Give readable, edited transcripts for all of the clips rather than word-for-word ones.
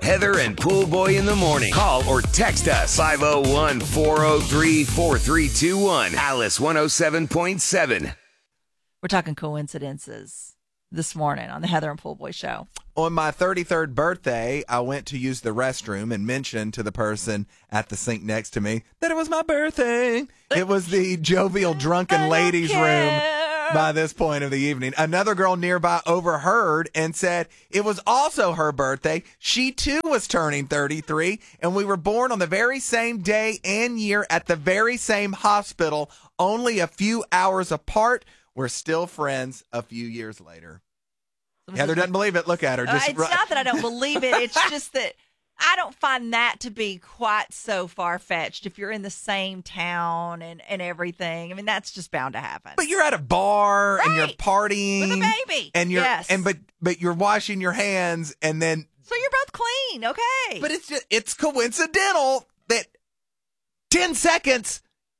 Heather and Pool Boy in the morning. Call or text us 501-403-4321. Alice 107.7. We're talking coincidences this morning on the Heather and Pool Boy Show. On my 33rd birthday, I went to use the restroom and mentioned to the person at the sink next to me that it was my birthday. It was the jovial drunken ladies room by this point of the evening. Another girl nearby overheard and said it was also her birthday. She too was turning 33, and we were born on the very same day and year at the very same hospital, only a few hours apart. We're still friends a few years later. Heather doesn't believe it. Look at her. It's not that I don't believe it. It's just that I don't find that to be quite so far-fetched if you're in the same town and everything. I mean, that's just bound to happen. But you're at a bar and you're partying. With a baby. And you're yes. but you're washing your hands and then so you're both clean, okay. But it's coincidental that 10 seconds,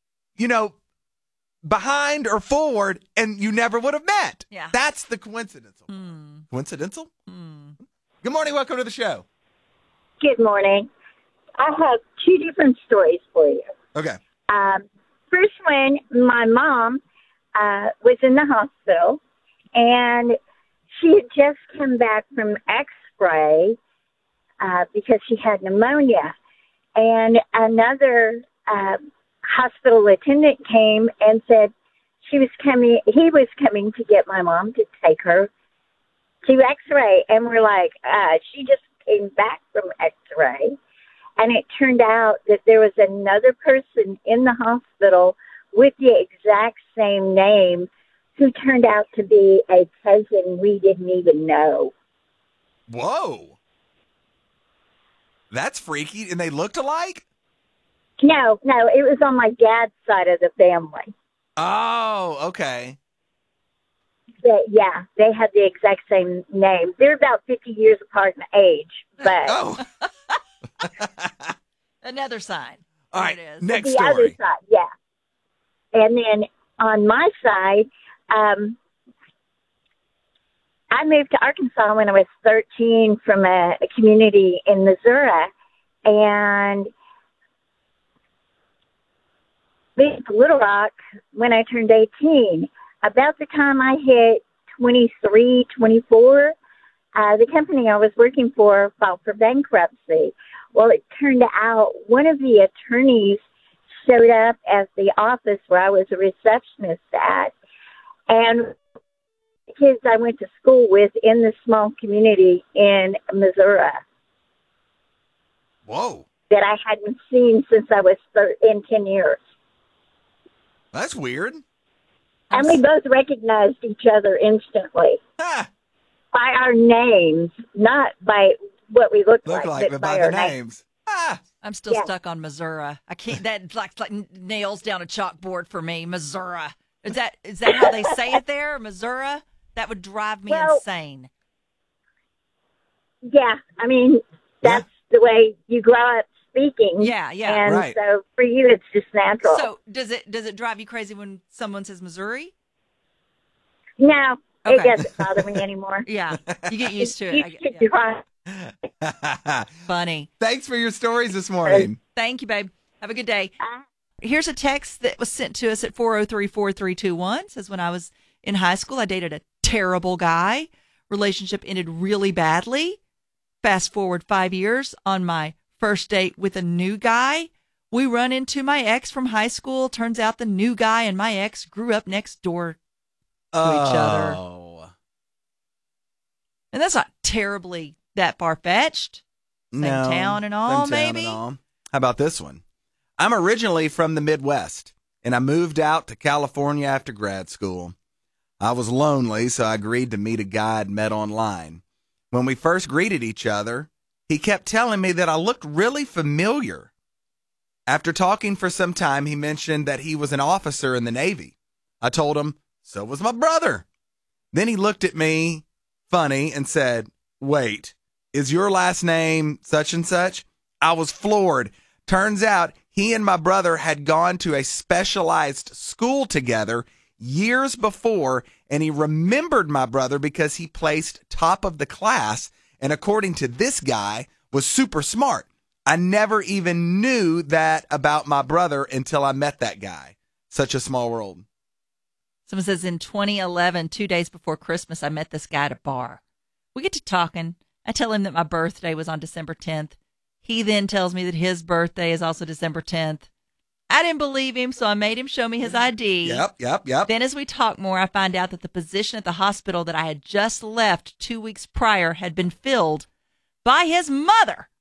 behind or forward, and you never would have met. Yeah. That's the coincidental. Coincidental? Good morning. Welcome to the show. Good morning. I have two different stories for you. Okay. First one, my mom was in the hospital, and she had just come back from X-ray because she had pneumonia. And another hospital attendant came and said he was coming to get my mom to take her to X-ray. And we're like, she just came back from X-ray. And it turned out that there was another person in the hospital with the exact same name who turned out to be a cousin we didn't even know. Whoa. That's freaky. And they looked alike? No, it was on my dad's side of the family. Oh, okay. Yeah, they had the exact same name. They're about 50 years apart in age, but... Oh. Another sign. All right, it is. next the story. other side, yeah. And then on my side, I moved to Arkansas when I was 13 from a community in Missouri, and moved to Little Rock when I turned 18. About the time I hit 23, 24, the company I was working for filed for bankruptcy. Well, it turned out one of the attorneys showed up at the office where I was a receptionist at, and kids I went to school with in the small community in Missouri. Whoa. That I hadn't seen since I was in 10 years. That's weird. And we both recognized each other instantly. Ah. By our names, not by what we look like, but by our the names. Ah. I'm still stuck on Missouri. I can't. That's like nails down a chalkboard for me. Missouri. Is that how they say it there? Missouri? That would drive me insane. Yeah, I mean that's the way you grow up speaking. Yeah, And right. so for you, it's just natural. So does it drive you crazy when someone says Missouri? No, Okay. it doesn't bother me anymore. Yeah, you get used to You it. should drive. Funny. Thanks for your stories this morning. Thank you, babe. Have a good day. Here's a text that was sent to us at 403-4321. Says, when I was in high school, I dated a terrible guy. Relationship ended really badly. Fast forward 5 years, on my first date with a new guy, we run into my ex from high school. Turns out the new guy and my ex grew up next door to each other. And that's not terribly that far-fetched. Same town and all, maybe. How about this one? I'm originally from the Midwest, and I moved out to California after grad school. I was lonely, so I agreed to meet a guy I'd met online. When we first greeted each other, he kept telling me that I looked really familiar. After talking for some time, he mentioned that he was an officer in the Navy. I told him, so was my brother. Then he looked at me funny and said, wait, is your last name such and such? I was floored. Turns out he and my brother had gone to a specialized school together years before, and he remembered my brother because he placed top of the class, and according to this guy, was super smart. I never even knew that about my brother until I met that guy. Such a small world. Someone says in 2011, 2 days before Christmas, I met this guy at a bar. We get to talking. I tell him that my birthday was on December 10th. He then tells me that his birthday is also December 10th. I didn't believe him, so I made him show me his ID. Yep. Then as we talk more, I find out that the position at the hospital that I had just left 2 weeks prior had been filled by his mother.